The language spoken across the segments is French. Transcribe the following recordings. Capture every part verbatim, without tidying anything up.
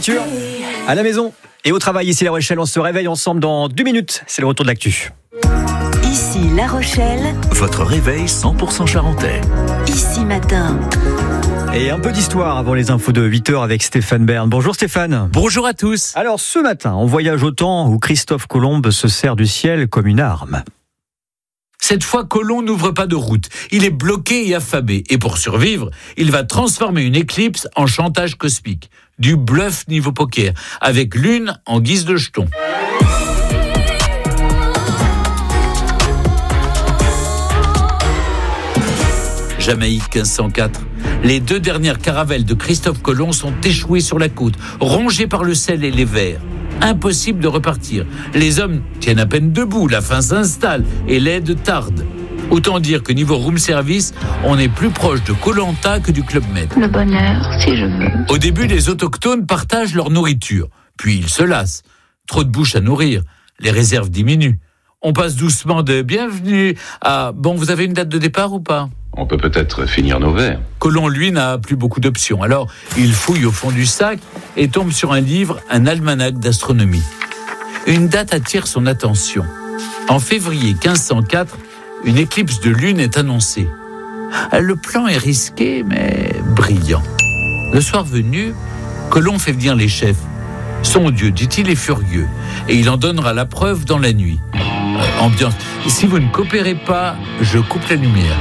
voiture, à la maison et au travail. Ici La Rochelle, on se réveille ensemble dans deux minutes. C'est le retour de l'actu. Ici La Rochelle, votre réveil cent pour cent charentais. Ici Matin. Et un peu d'histoire avant les infos de huit heures avec Stéphane Bern. Bonjour Stéphane. Bonjour à tous. Alors ce matin, on voyage au temps où Christophe Colomb se sert du ciel comme une arme. Cette fois, Colomb n'ouvre pas de route. Il est bloqué et affamé. Et pour survivre, il va transformer une éclipse en chantage cosmique. Du bluff niveau poker, avec lune en guise de jeton. Jamaïque quinze cent quatre. Les deux dernières caravelles de Christophe Colomb sont échouées sur la côte, rongées par le sel et les vers. Impossible de repartir. Les hommes tiennent à peine debout, la faim s'installe et l'aide tarde. Autant dire que niveau room service, on est plus proche de Koh Lanta que du Club Med. Le bonheur, si je veux. Au début, les autochtones partagent leur nourriture. Puis ils se lassent. Trop de bouches à nourrir. Les réserves diminuent. On passe doucement de « bienvenue » à « bon, vous avez une date de départ ou pas ?» On peut peut-être finir nos verres. Colomb, lui, n'a plus beaucoup d'options. Alors, il fouille au fond du sac et tombe sur un livre, un almanach d'astronomie. Une date attire son attention. En février quinze cent quatre, une éclipse de lune est annoncée. Le plan est risqué, mais brillant. Le soir venu, Colomb fait venir les chefs. Son Dieu, dit-il, est furieux, et il en donnera la preuve dans la nuit. Euh, ambiance. Si vous ne coopérez pas, je coupe la lumière.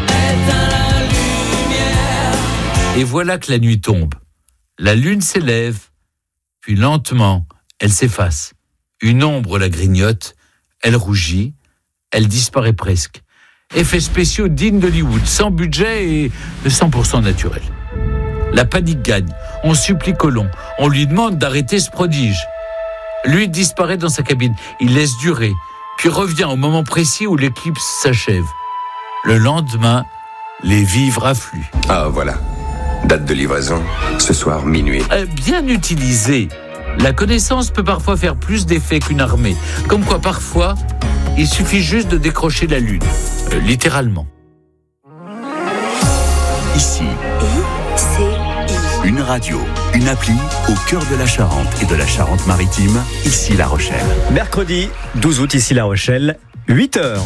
Et voilà que la nuit tombe. La lune s'élève, puis lentement, elle s'efface. Une ombre la grignote, elle rougit, elle disparaît presque. Effets spéciaux dignes d'Hollywood, sans budget et cent pour cent naturel. La panique gagne. On supplie Colomb. On lui demande d'arrêter ce prodige. Lui disparaît dans sa cabine. Il laisse durer, puis revient au moment précis où l'éclipse s'achève. Le lendemain, les vivres affluent. Ah, voilà. Date de livraison, ce soir, minuit. Euh, bien utilisée, la connaissance peut parfois faire plus d'effet qu'une armée. Comme quoi, parfois, il suffit juste de décrocher la lune. Euh, littéralement. Ici, une radio, une appli au cœur de la Charente et de la Charente-Maritime, ici La Rochelle. Mercredi douze août, ici La Rochelle, huit heures.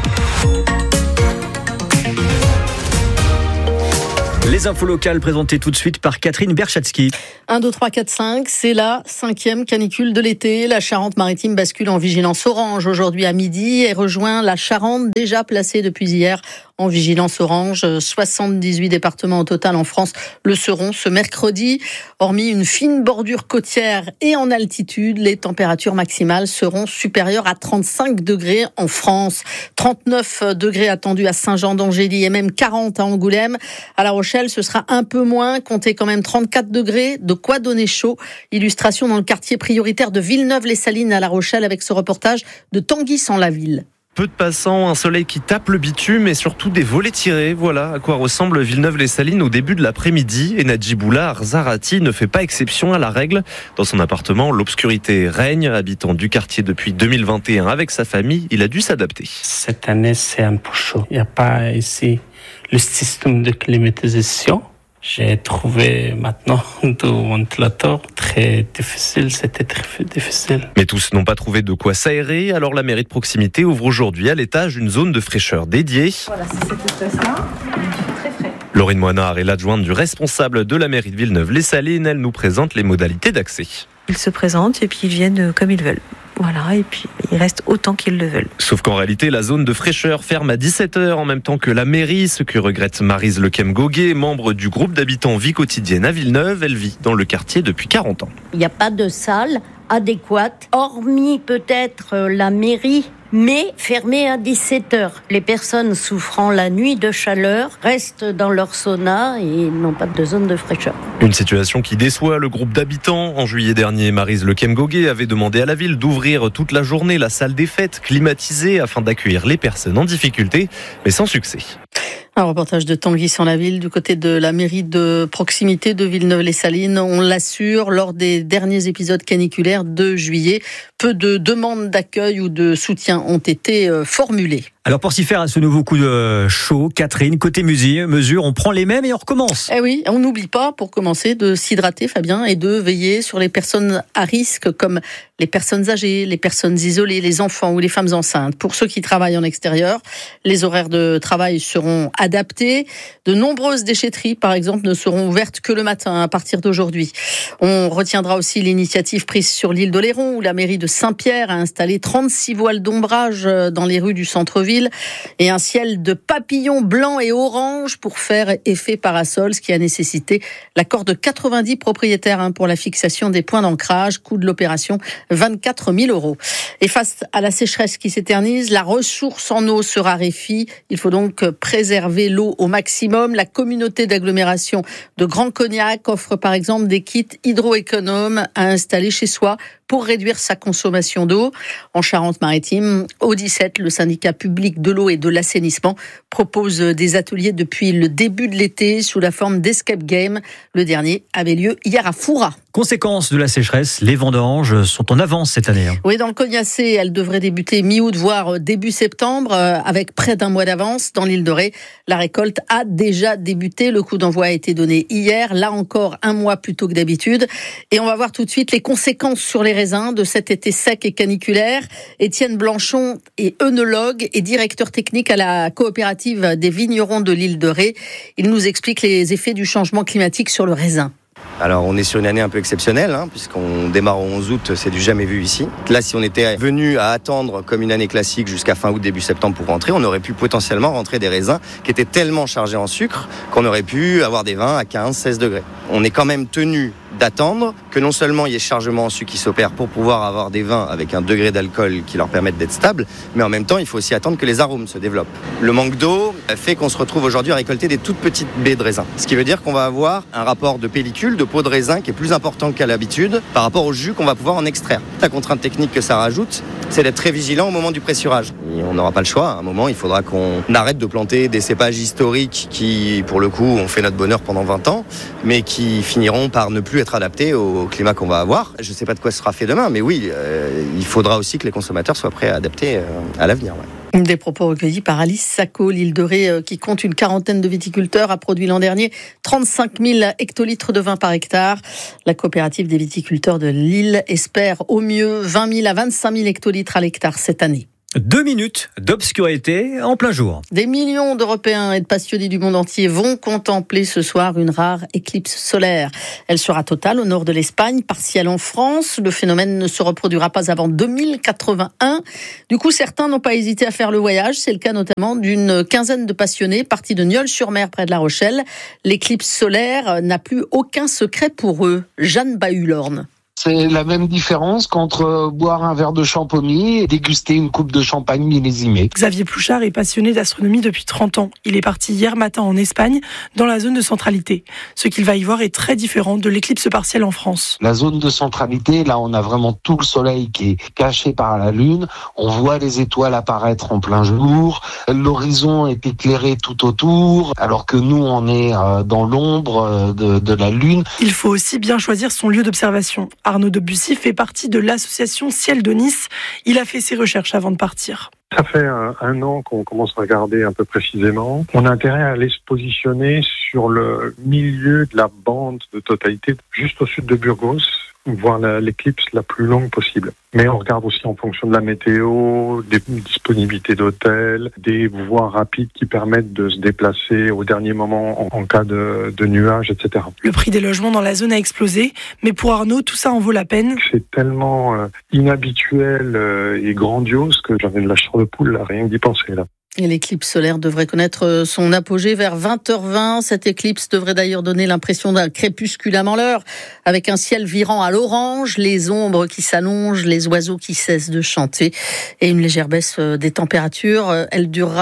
Les infos locales présentées tout de suite par Catherine Berchatsky. un, deux, trois, quatre, cinq, c'est la cinquième canicule de l'été. La Charente-Maritime bascule en vigilance orange aujourd'hui à midi et rejoint la Charente déjà placée depuis hier en vigilance orange. soixante-dix-huit départements au total en France le seront ce mercredi. Hormis une fine bordure côtière et en altitude, les températures maximales seront supérieures à trente-cinq degrés en France. trente-neuf degrés attendus à Saint-Jean-d'Angély et même quarante à Angoulême. À La Rochelle, ce sera un peu moins, comptez quand même trente-quatre degrés, de quoi donner chaud. Illustration dans le quartier prioritaire de Villeneuve-les-Salines à La Rochelle avec ce reportage de Tanguy-sans-la-Ville. Peu de passants, un soleil qui tape le bitume et surtout des volets tirés. Voilà à quoi ressemble Villeneuve-les-Salines au début de l'après-midi. Et Nadjiboula Arzarati ne fait pas exception à la règle. Dans son appartement, l'obscurité règne. Habitant du quartier depuis deux mille vingt et un avec sa famille, il a dû s'adapter. Cette année, c'est un peu chaud. Il n'y a pas ici le système de climatisation. J'ai trouvé maintenant deux ventilateurs très difficiles, c'était très difficile. Mais tous n'ont pas trouvé de quoi s'aérer, alors la mairie de proximité ouvre aujourd'hui à l'étage une zone de fraîcheur dédiée. Voilà, c'est cette espèce-là, très frais. Laurine Moinard est l'adjointe du responsable de la mairie de Villeneuve-les-Salines. Elle nous présente les modalités d'accès. Ils se présentent et puis ils viennent comme ils veulent. Voilà, et puis ils restent autant qu'ils le veulent. Sauf qu'en réalité, la zone de fraîcheur ferme à dix-sept heures en même temps que la mairie, ce que regrette Maryse Lequem-Goguet, membre du groupe d'habitants Vie quotidienne à Villeneuve. Elle vit dans le quartier depuis quarante ans. Il n'y a pas de salle adéquate, hormis peut-être la mairie, mais fermée à dix-sept heures. Les personnes souffrant la nuit de chaleur restent dans leur sauna et n'ont pas de zone de fraîcheur. Une situation qui déçoit le groupe d'habitants. En juillet dernier, Maryse Lequem-Goguet avait demandé à la ville d'ouvrir toute la journée la salle des fêtes climatisée afin d'accueillir les personnes en difficulté, mais sans succès. Un reportage de Tanguy-sans-la-Ville du côté de la mairie de proximité de Villeneuve-les-Salines. On l'assure, lors des derniers épisodes caniculaires de juillet, peu de demandes d'accueil ou de soutien ont été formulées. Alors pour s'y faire à ce nouveau coup de chaud, Catherine, côté mesure, mesure, on prend les mêmes et on recommence. Eh oui, on n'oublie pas pour commencer de s'hydrater, Fabien, et de veiller sur les personnes à risque comme les personnes âgées, les personnes isolées, les enfants ou les femmes enceintes. Pour ceux qui travaillent en extérieur, les horaires de travail seront adaptés. De nombreuses déchetteries, par exemple, ne seront ouvertes que le matin à partir d'aujourd'hui. On retiendra aussi l'initiative prise sur l'île d'Oléron où la mairie de Saint-Pierre a installé trente-six voiles d'ombrage dans les rues du centre-ville et un ciel de papillons blancs et orange pour faire effet parasol, ce qui a nécessité l'accord de quatre-vingt-dix propriétaires hein, pour la fixation des points d'ancrage. Coût de l'opération, vingt-quatre mille euros. Et face à la sécheresse qui s'éternise, la ressource en eau se raréfie. Il faut donc préserver l'eau au maximum. La communauté d'agglomération de Grand Cognac offre par exemple des kits hydroéconomes à installer chez soi pour réduire sa consommation d'eau. En Charente-Maritime, au dix-sept, le syndicat public de l'eau et de l'assainissement propose des ateliers depuis le début de l'été sous la forme d'escape game. Le dernier avait lieu hier à Foura. Conséquence de la sécheresse, les vendanges sont en avance cette année. Oui, dans le Cognacé, elles devraient débuter mi-août, voire début septembre, avec près d'un mois d'avance. Dans l'île de Ré, la récolte a déjà débuté. Le coup d'envoi a été donné hier, là encore un mois plus tôt que d'habitude. Et on va voir tout de suite les conséquences sur les raisins de cet été sec et caniculaire. Étienne Blanchon est œnologue et directeur technique à la coopérative des vignerons de l'île de Ré. Il nous explique les effets du changement climatique sur le raisin. Alors on est sur une année un peu exceptionnelle, hein, puisqu'on démarre au onze août, c'est du jamais vu ici. Là, si on était venu à attendre comme une année classique jusqu'à fin août, début septembre pour rentrer, on aurait pu potentiellement rentrer des raisins qui étaient tellement chargés en sucre qu'on aurait pu avoir des vins à quinze seize degrés. On est quand même tenu d'attendre que non seulement il y ait chargement en sucre qui s'opère pour pouvoir avoir des vins avec un degré d'alcool qui leur permette d'être stables, mais en même temps, il faut aussi attendre que les arômes se développent. Le manque d'eau fait qu'on se retrouve aujourd'hui à récolter des toutes petites baies de raisin. Ce qui veut dire qu'on va avoir un rapport de pellicule, de peau de raisin qui est plus important qu'à l'habitude par rapport au jus qu'on va pouvoir en extraire. La contrainte technique que ça rajoute, c'est d'être très vigilant au moment du pressurage. Et on n'aura pas le choix. À un moment, il faudra qu'on arrête de planter des cépages historiques qui, pour le coup, ont fait notre bonheur pendant vingt ans, mais qui finiront par ne plus être adaptés au climat qu'on va avoir. Je ne sais pas de quoi ce sera fait demain, mais oui, euh, il faudra aussi que les consommateurs soient prêts à adapter euh, à l'avenir. Ouais. Des propos recueillis par Alice Sacco. L'île de Ré, qui compte une quarantaine de viticulteurs, a produit l'an dernier trente-cinq mille hectolitres de vin par hectare. La coopérative des viticulteurs de l'île espère au mieux vingt mille à vingt-cinq mille hectolitres à l'hectare cette année. Deux minutes d'obscurité en plein jour. Des millions d'Européens et de passionnés du monde entier vont contempler ce soir une rare éclipse solaire. Elle sera totale au nord de l'Espagne, partielle en France. Le phénomène ne se reproduira pas avant deux mille quatre-vingt-un. Du coup, certains n'ont pas hésité à faire le voyage. C'est le cas notamment d'une quinzaine de passionnés partis de Nieul-sur-Mer près de La Rochelle. L'éclipse solaire n'a plus aucun secret pour eux. Jeanne Bahulorne. C'est la même différence qu'entre boire un verre de champomy et déguster une coupe de champagne millésimée. Xavier Plouchard est passionné d'astronomie depuis trente ans. Il est parti hier matin en Espagne, dans la zone de centralité. Ce qu'il va y voir est très différent de l'éclipse partielle en France. La zone de centralité, là on a vraiment tout le soleil qui est caché par la lune. On voit les étoiles apparaître en plein jour. L'horizon est éclairé tout autour, alors que nous on est dans l'ombre de, de la lune. Il faut aussi bien choisir son lieu d'observation. Arnaud Debussy fait partie de l'association Ciel de Nice. Il a fait ses recherches avant de partir. Ça fait un, un an qu'on commence à regarder un peu précisément. On a intérêt à aller se positionner sur le milieu de la bande de totalité, juste au sud de Burgos, voir la, l'éclipse la plus longue possible. Mais on regarde aussi en fonction de la météo, des disponibilités d'hôtels, des voies rapides qui permettent de se déplacer au dernier moment en, en cas de, de nuages, et cetera. Le prix des logements dans la zone a explosé, mais pour Arnaud, tout ça en vaut la peine. C'est tellement euh, inhabituel euh, et grandiose que j'en ai de la chair de poule, là, rien que d'y penser, là. Et l'éclipse solaire devrait connaître son apogée vers vingt heures vingt. Cette éclipse devrait d'ailleurs donner l'impression d'un crépuscule avant l'heure, avec un ciel virant à l'orange, les ombres qui s'allongent, les oiseaux qui cessent de chanter et une légère baisse des températures. Elle durera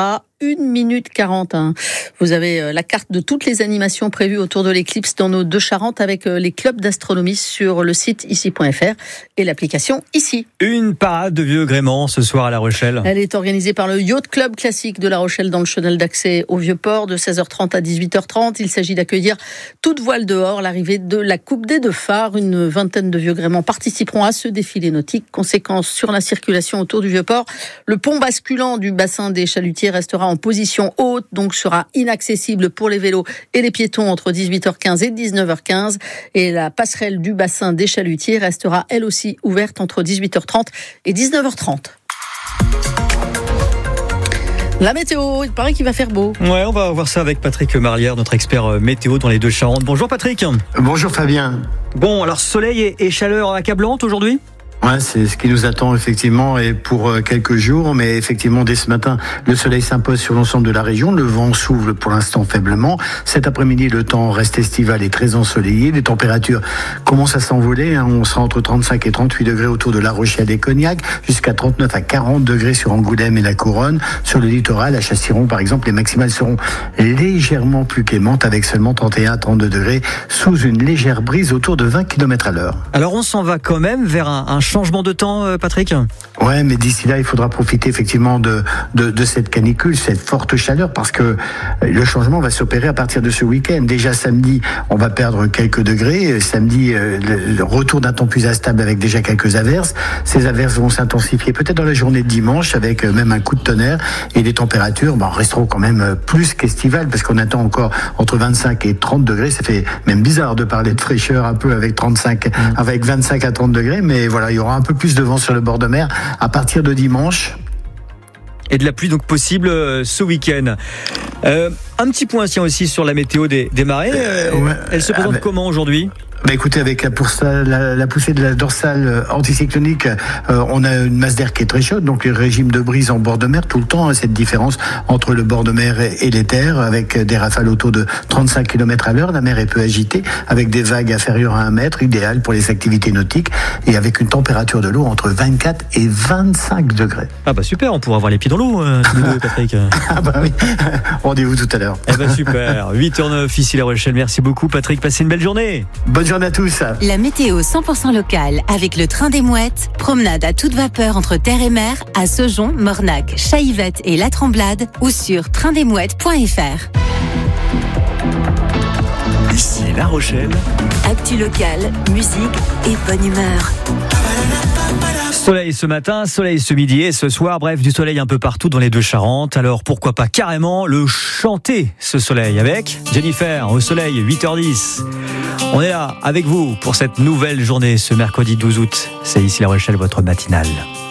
une minute quarante. Hein. Vous avez la carte de toutes les animations prévues autour de l'éclipse dans nos deux Charentes avec les clubs d'astronomie sur le site ici point f r et l'application Ici. Une parade de vieux gréement ce soir à La Rochelle. Elle est organisée par le Yacht Club Classique de La Rochelle dans le chenal d'accès au Vieux-Port de seize heures trente à dix-huit heures trente. Il s'agit d'accueillir toute voile dehors l'arrivée de la Coupe des Deux Phares. Une vingtaine de vieux gréments participeront à ce défilé nautique. Conséquence sur la circulation autour du Vieux-Port. Le pont basculant du bassin des Chalutiers restera en position haute, donc sera inaccessible pour les vélos et les piétons entre dix-huit heures quinze et dix-neuf heures quinze. Et la passerelle du bassin des Chalutiers restera elle aussi ouverte entre dix-huit heures trente et dix-neuf heures trente. La météo, il paraît qu'il va faire beau. Ouais, on va voir ça avec Patrick Marlière, notre expert météo dans les deux Charentes. Bonjour Patrick. Bonjour Fabien. Bon, alors soleil et, et chaleur accablante aujourd'hui ? Ouais, c'est ce qui nous attend effectivement et pour quelques jours, mais effectivement dès ce matin, le soleil s'impose sur l'ensemble de la région. Le vent souffle pour l'instant faiblement. Cet après-midi, le temps reste estival et très ensoleillé. Les températures commencent à s'envoler. Hein. On sera entre trente-cinq et trente-huit degrés autour de La Rochelle et Cognac, jusqu'à trente-neuf à quarante degrés sur Angoulême et la Couronne. Sur le littoral, à Châtillon par exemple, les maximales seront légèrement plus clémentes avec seulement trente et un à trente-deux degrés sous une légère brise autour de vingt kilomètres à l'heure. Alors on s'en va quand même vers un, un changement de temps, Patrick ? Ouais, mais d'ici là, il faudra profiter effectivement de, de, de cette canicule, cette forte chaleur, parce que le changement va s'opérer à partir de ce week-end. Déjà samedi, on va perdre quelques degrés. Samedi, le, le retour d'un temps plus instable avec déjà quelques averses. Ces averses vont s'intensifier peut-être dans la journée de dimanche, avec même un coup de tonnerre. Et les températures bah, resteront quand même plus qu'estivales, parce qu'on attend encore entre vingt-cinq et trente degrés. Ça fait même bizarre de parler de fraîcheur un peu avec trente-cinq, mmh. avec vingt-cinq à trente degrés, mais voilà, il y aura un peu plus de vent sur le bord de mer à partir de dimanche. Et de la pluie donc possible euh, ce week-end. Euh, un petit point tiens aussi sur la météo des, des marées. Euh, ouais. Elle se présente ah, mais... comment aujourd'hui ? Bah écoutez, avec la, poussa, la, la poussée de la dorsale anticyclonique, euh, on a une masse d'air qui est très chaude, donc le régime de brise en bord de mer tout le temps, hein, cette différence entre le bord de mer et, et les terres, avec des rafales autour de trente-cinq kilomètres à l'heure. La mer est peu agitée, avec des vagues inférieures à un mètre, idéal pour les activités nautiques, et avec une température de l'eau entre vingt-quatre et vingt-cinq degrés. Ah bah super, on pourra avoir les pieds dans l'eau, euh, tous les deux, Patrick. Ah bah oui, rendez-vous tout à l'heure. Eh bah super, huit heures neuf ici La Rochelle. Merci beaucoup Patrick, passez une belle journée. Bonne journée à tous. La météo cent pour cent locale avec le train des Mouettes. Promenade à toute vapeur entre terre et mer à Saujon, Mornac, Chaillevette et La Tremblade ou sur train des mouettes point f r. Ici La Rochelle. Actu locale, musique et bonne humeur. Soleil ce matin, soleil ce midi et ce soir, bref, du soleil un peu partout dans les deux Charentes. Alors pourquoi pas carrément le chanter, ce soleil, avec Jennifer au soleil, huit heures dix. On est là avec vous pour cette nouvelle journée ce mercredi douze août. C'est ici La Rochelle, votre matinale.